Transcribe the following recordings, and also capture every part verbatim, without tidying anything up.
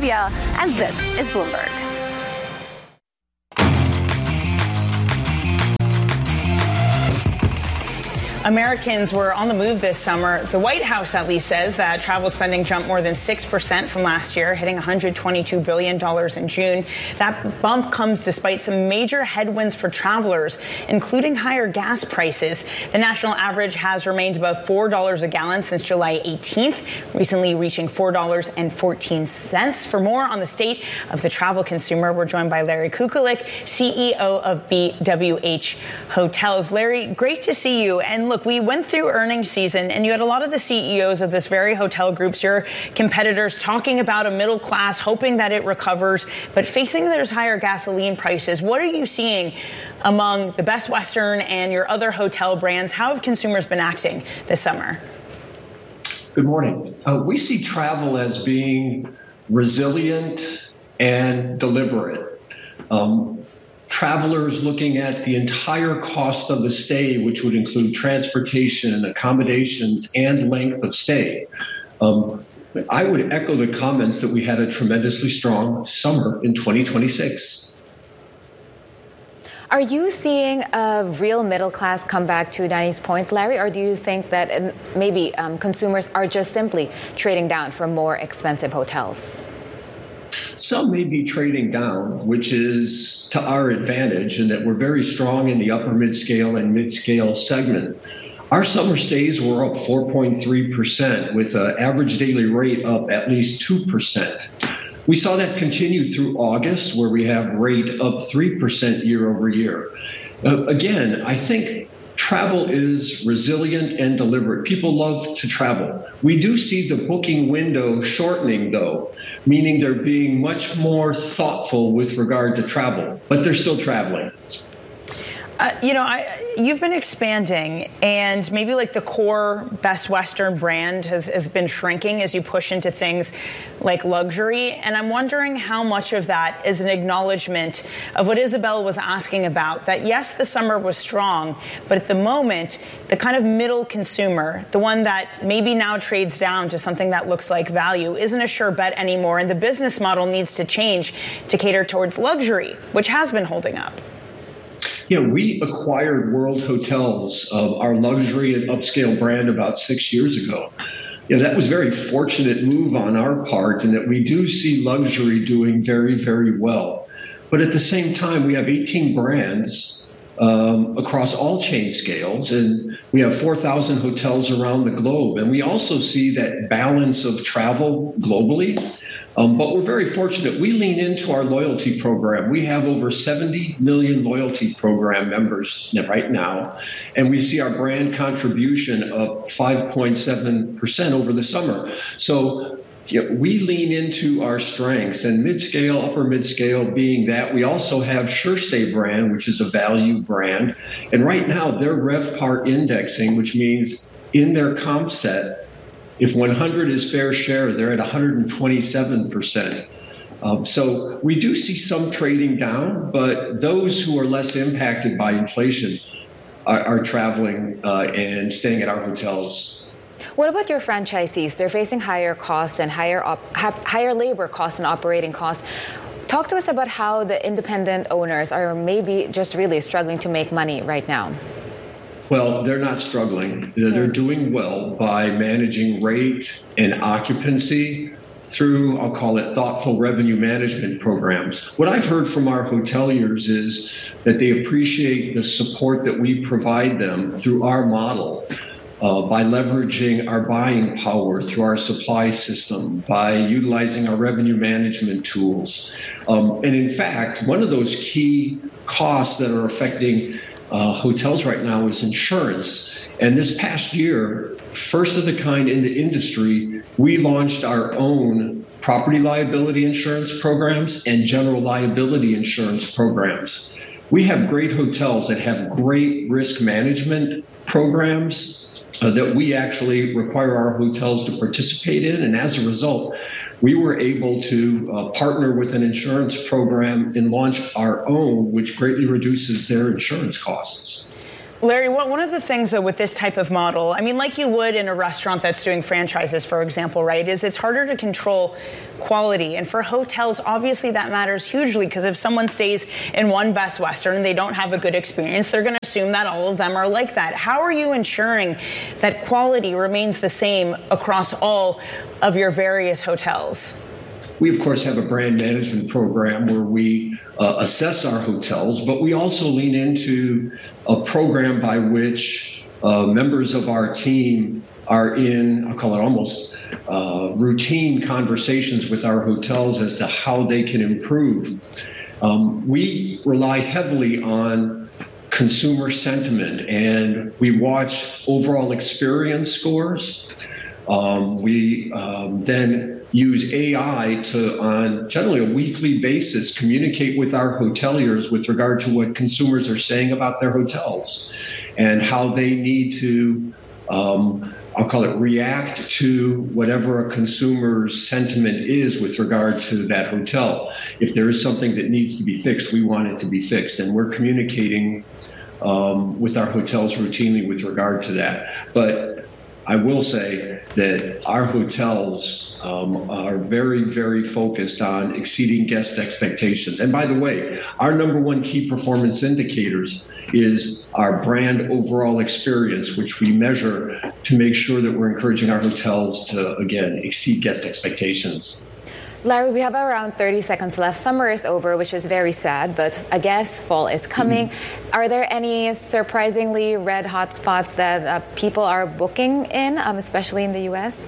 Arabia, and this is Bloomberg. Americans were on the move this summer. The White House at least says that travel spending jumped more than six percent from last year, hitting one hundred twenty-two billion dollars in June. That bump comes despite some major headwinds for travelers, including higher gas prices. The national average has remained above four dollars a gallon since July eighteenth, recently reaching four dollars and fourteen cents. For more on the state of the travel consumer, we're joined by Larry Kukulik, C E O of B W H Hotels. Larry, great to see you. And look, we went through earnings season and you had a lot of the C E Os of this very hotel groups, your competitors, talking about a middle class, hoping that it recovers, but facing those higher gasoline prices. What are you seeing among the Best Western and your other hotel brands? How have consumers been acting this summer? Good morning. Uh, we see travel as being resilient and deliberate. Um, Travelers looking at the entire cost of the stay, which would include transportation, accommodations, and length of stay. Um, I would echo the comments that we had a tremendously strong summer in twenty twenty-six. Are you seeing a real middle class come back to Danny's point, Larry, or do you think that maybe um, consumers are just simply trading down for more expensive hotels? Some may be trading down, which is to our advantage in that we're very strong in the upper mid-scale and mid-scale segment. Our summer stays were up four point three percent with an average daily rate up at least two percent. We saw that continue through August, where we have rate up three percent year over year. Uh, again, I think travel is resilient and deliberate. People love to travel. We do see the booking window shortening, though, meaning they're being much more thoughtful with regard to travel, but they're still traveling. Uh, you know, I, you've been expanding, and maybe like the core Best Western brand has, has been shrinking as you push into things like luxury. And I'm wondering how much of that is an acknowledgement of what Isabel was asking about, that yes, the summer was strong, but at the moment, the kind of middle consumer, the one that maybe now trades down to something that looks like value, isn't a sure bet anymore. And the business model needs to change to cater towards luxury, which has been holding up. Yeah, we acquired World Hotels, uh, our luxury and upscale brand, about six years ago. You know, that was a very fortunate move on our part, in that we do see luxury doing very, very well. But at the same time, we have eighteen brands um, across all chain scales, and we have four thousand hotels around the globe. And we also see that balance of travel globally. Um, but we're very fortunate. We lean into our loyalty program. We have over seventy million loyalty program members right now, and we see our brand contribution of five point seven percent over the summer. So yeah, we lean into our strengths, and mid-scale, upper mid-scale being that. We also have SureStay brand, which is a value brand. And right now, they're RevPAR indexing, which means in their comp set, if one hundred is fair share, they're at one hundred twenty-seven percent. Um, so we do see some trading down, but those who are less impacted by inflation are, are traveling uh, and staying at our hotels. What about your franchisees? They're facing higher costs and higher op- higher labor costs and operating costs. Talk to us about how the independent owners are maybe just really struggling to make money right now. Well, they're not struggling. They're doing well by managing rate and occupancy through, I'll call it, thoughtful revenue management programs. What I've heard from our hoteliers is that they appreciate the support that we provide them through our model, uh, by leveraging our buying power through our supply system, by utilizing our revenue management tools. Um, and in fact, one of those key costs that are affecting Uh, hotels right now is insurance. And this past year, first of the kind in the industry, we launched our own property liability insurance programs and general liability insurance programs. We have great hotels that have great risk management programs uh, that we actually require our hotels to participate in. And as a result, we were able to uh, partner with an insurance program and launch our own, which greatly reduces their insurance costs. Larry, one of the things, though, with this type of model, I mean, like you would in a restaurant that's doing franchises, for example, right, is it's harder to control quality. And for hotels, obviously that matters hugely, because if someone stays in one Best Western and they don't have a good experience, they're going to assume that all of them are like that. How are you ensuring that quality remains the same across all of your various hotels? We, of course, have a brand management program where we uh, assess our hotels, but we also lean into a program by which uh, members of our team are in, I'll call it almost uh, routine conversations with our hotels as to how they can improve. Um, we rely heavily on consumer sentiment, and we watch overall experience scores. Um, we um, then use A I to, on generally a weekly basis, communicate with our hoteliers with regard to what consumers are saying about their hotels and how they need to, um, I'll call it, react to whatever a consumer's sentiment is with regard to that hotel. If there is something that needs to be fixed, we want it to be fixed. And we're communicating um, with our hotels routinely with regard to that. But I will say that our hotels um, are very, very focused on exceeding guest expectations. And by the way, our number one key performance indicators is our brand overall experience, which we measure to make sure that we're encouraging our hotels to, again, exceed guest expectations. Larry, we have around thirty seconds left. Summer is over, which is very sad, but I guess fall is coming. Mm-hmm. Are there any surprisingly red hot spots that uh, people are booking in, um, especially in the U S?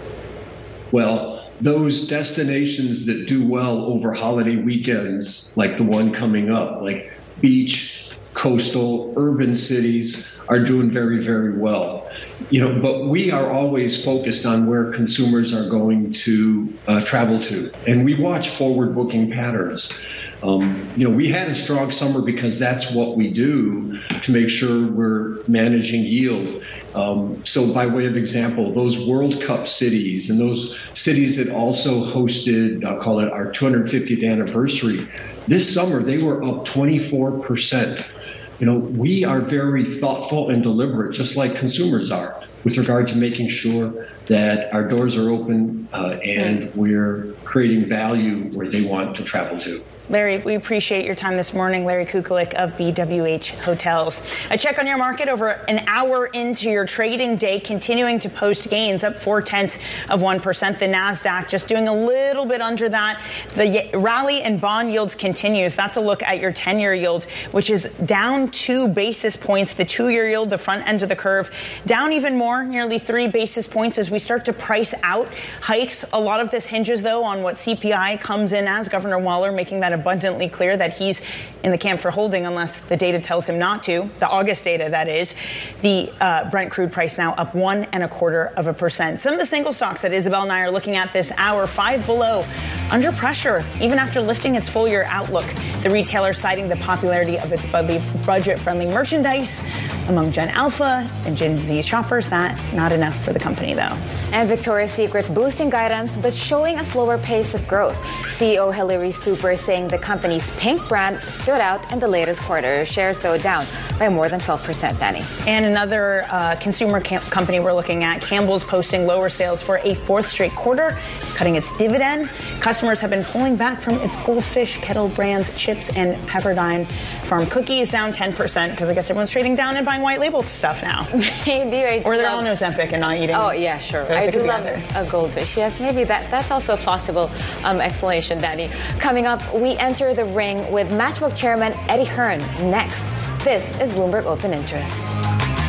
Well, those destinations that do well over holiday weekends, like the one coming up, like beach, coastal, urban cities, are doing very, very well. You know, but we are always focused on where consumers are going to uh, travel to, and we watch forward booking patterns. Um, you know, we had a strong summer because that's what we do to make sure we're managing yield. Um, so by way of example, those World Cup cities and those cities that also hosted, I'll call it our two hundred fiftieth anniversary, this summer they were up twenty-four percent. You know, we are very thoughtful and deliberate, just like consumers are, with regard to making sure that our doors are open uh, and we're creating value where they want to travel to. Larry, we appreciate your time this morning. Larry Kukulik of B W H Hotels. A check on your market over an hour into your trading day, continuing to post gains, up four tenths of one percent. The NASDAQ just doing a little bit under that. The rally in bond yields continues. That's a look at your ten-year yield, which is down two basis points. The two-year yield, the front end of the curve, down even more, nearly three basis points as we start to price out hikes. A lot of this hinges, though, on what C P I comes in as. Governor Waller making that abundantly clear that he's in the camp for holding unless the data tells him not to. The August data, that is. The uh, Brent crude price now up one and a quarter of a percent. Some of the single stocks that Isabel and I are looking at this hour, five below, under pressure, even after lifting its full year outlook. The retailer citing the popularity of its budget-friendly merchandise among Gen Alpha and Gen Z shoppers. That not enough for the company, though. And Victoria's Secret boosting guidance, but showing a slower pace of growth. C E O Hilary Super saying the company's pink brand stood out in the latest quarter. Shares, though, down by more than twelve percent, Danny. And another uh, consumer cam- company we're looking at, Campbell's, posting lower sales for a fourth straight quarter, cutting its dividend. Customers have been pulling back from its Goldfish, Kettle Brands, chips, and Pepperdine Farm cookies, down ten percent, because I guess everyone's trading down and buying white label stuff now. Maybe. I or they're love- on Ozempic and not eating. Oh, yeah, sure. Those I do love together. a Goldfish. Yes, maybe that that's also a possible um, explanation, Danny. Coming up, we enter the ring with Matchbook Chairman Eddie Hearn next. This is Bloomberg Open Interest.